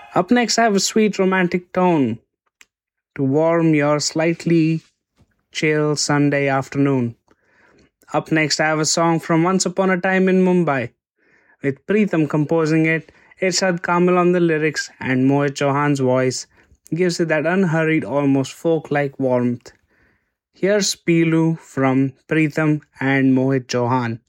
Up next, I have a sweet romantic tone to warm your slightly chill Sunday afternoon. Up next, I have a song from Once Upon a Time in Mumbai, with Preetham composing it, Irshad Kamil on the lyrics, and Mohit Chauhan's voice gives it that unhurried, almost folk like warmth. Here's Pilu from Preetham and Mohit Chauhan.